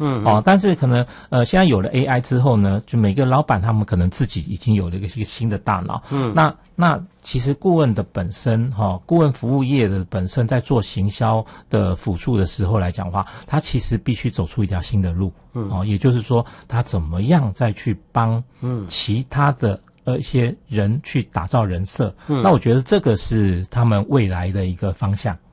但是可能现在有了 AI 之后呢，就每个老板他们可能自己已经有了一个新的大脑。那其实顾问的本身顾问服务业的本身在做行销的辅助的时候来讲的话，他其实必须走出一条新的路。也就是说他怎么样再去帮其他的一些人去打造人设。那我觉得这个是他们未来的一个方向。